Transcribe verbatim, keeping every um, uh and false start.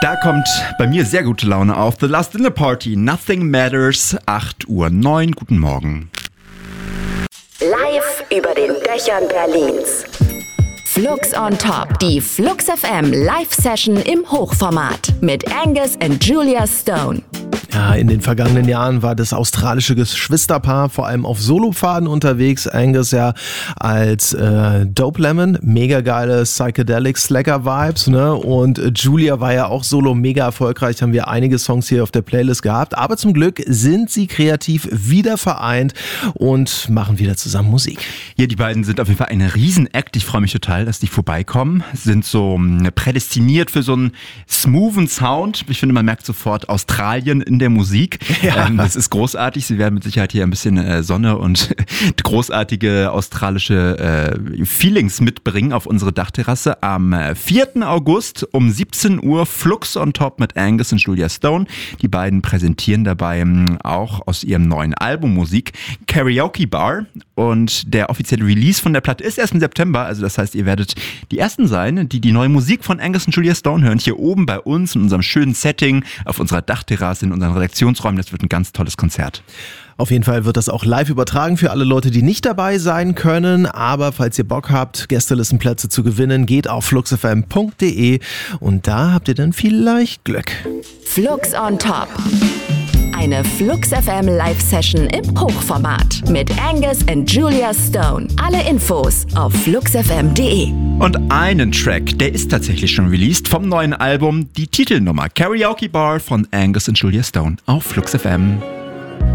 Da kommt bei mir sehr gute Laune auf. The Last Dinner Party, Nothing Matters, acht Uhr neun. Guten Morgen. Live über den Dächern Berlins. Flux on Top, die Flux F M Live-Session im Hochformat mit Angus und Julia Stone. Ja, in den vergangenen Jahren war das australische Geschwisterpaar vor allem auf Solopfaden unterwegs. Angus ja als äh, Dope Lemon, mega geile Psychedelic Slacker Vibes, ne? Und Julia war ja auch solo mega erfolgreich, haben wir einige Songs hier auf der Playlist gehabt. Aber zum Glück sind sie kreativ wieder vereint und machen wieder zusammen Musik. Ja, die beiden sind auf jeden Fall ein Riesen-Act. Ich freue mich total, dass die vorbeikommen. Sind so prädestiniert für so einen smoothen Sound. Ich finde, man merkt sofort Australien in der Musik. Ja. Ähm, das ist großartig. Sie werden mit Sicherheit hier ein bisschen äh, Sonne und großartige australische äh, Feelings mitbringen auf unsere Dachterrasse. Am vierten August um siebzehn Uhr Flux on Top mit Angus und Julia Stone. Die beiden präsentieren dabei ähm, auch aus ihrem neuen Album Musik Karaoke Bar. Und der offizielle Release von der Platte ist erst im September. Also das heißt, ihr werdet die Ersten sein, die die neue Musik von Angus und Julia Stone hören. Hier oben bei uns in unserem schönen Setting, auf unserer Dachterrasse, in unseren Redaktionsräumen. Das wird ein ganz tolles Konzert. Auf jeden Fall wird das auch live übertragen für alle Leute, die nicht dabei sein können. Aber falls ihr Bock habt, Gästelistenplätze zu gewinnen, geht auf flux f m punkt d e und da habt ihr dann vielleicht Glück. Flux on Top. Eine Flux F M Live-Session im Hochformat mit Angus und Julia Stone. Alle Infos auf flux f m punkt d e. Und einen Track, der ist tatsächlich schon released vom neuen Album, die Titelnummer Karaoke Bar von Angus und Julia Stone auf Flux F M.